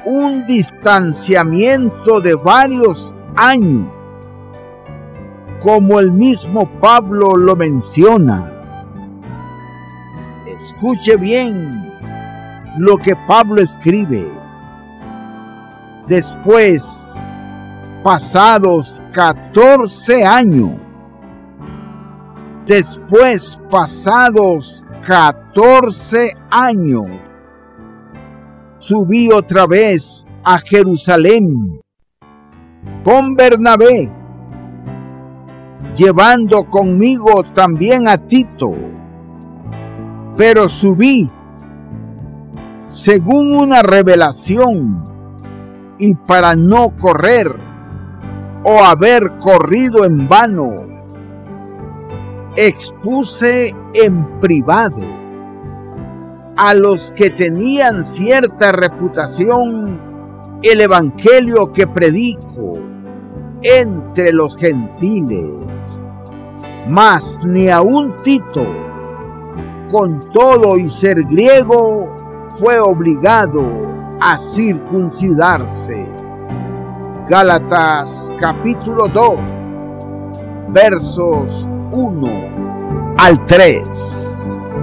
un distanciamiento de varios años, como el mismo Pablo lo menciona. Escuche bien lo que Pablo escribe. Después, pasados 14 años, subí otra vez a Jerusalén con Bernabé, llevando conmigo también a Tito. Pero subí según una revelación, y para no correr o haber corrido en vano, expuse en privado a los que tenían cierta reputación el evangelio que predico entre los gentiles. Mas ni aun Tito, con todo y ser griego, fue obligado a circuncidarse. Gálatas capítulo 2, versos 1 al 3.